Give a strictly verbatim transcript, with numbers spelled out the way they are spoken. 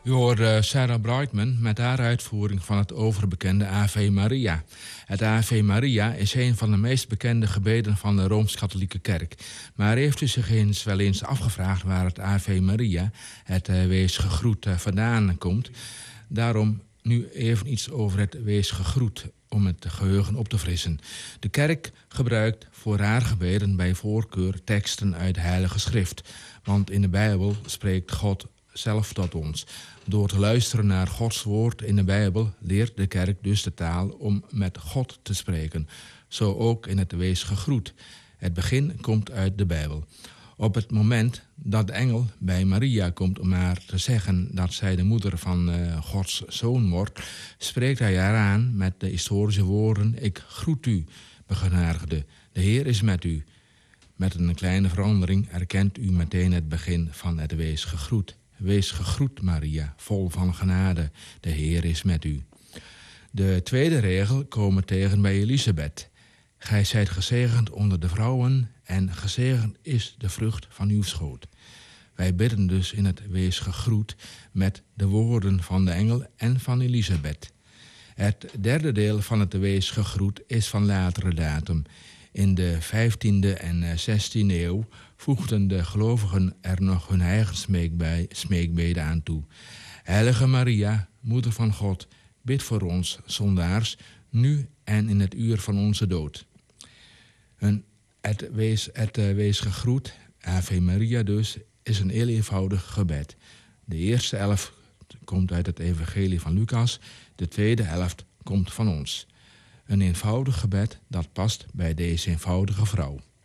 U hoorde Sarah Brightman met haar uitvoering van het overbekende Ave Maria. Het Ave Maria is een van de meest bekende gebeden van de Rooms-Katholieke Kerk. Maar heeft u zich eens wel eens afgevraagd waar het Ave Maria, het uh, wees gegroet, uh, vandaan komt? Daarom nu even iets over het wees gegroet, om het geheugen op te frissen. De kerk gebruikt voor haar gebeden bij voorkeur teksten uit de Heilige Schrift. Want in de Bijbel spreekt God zelf tot ons. Door te luisteren naar Gods woord in de Bijbel leert de kerk dus de taal om met God te spreken. Zo ook in het wees gegroet. Het begin komt uit de Bijbel. Op het moment dat de engel bij Maria komt om haar te zeggen dat zij de moeder van uh, Gods zoon wordt, spreekt hij haar aan met de historische woorden: ik groet u, begenadigde, de Heer is met u. Met een kleine verandering erkent u meteen het begin van het wees gegroet. Wees gegroet, Maria, vol van genade, de Heer is met u. De tweede regel komen tegen bij Elisabeth. Gij zijt gezegend onder de vrouwen en gezegend is de vrucht van uw schoot. Wij bidden dus in het wees gegroet met de woorden van de engel en van Elisabeth. Het derde deel van het wees gegroet is van latere datum. In de vijftiende en zestiende eeuw voegden de gelovigen er nog hun eigen smeekbeden aan toe. Heilige Maria, moeder van God, bid voor ons zondaars, nu en in het uur van onze dood. Een, het, wees, het uh, wees gegroet, Ave Maria dus, is een heel eenvoudig gebed. De eerste elf komt uit het evangelie van Lucas, de tweede helft komt van ons. Een eenvoudig gebed dat past bij deze eenvoudige vrouw.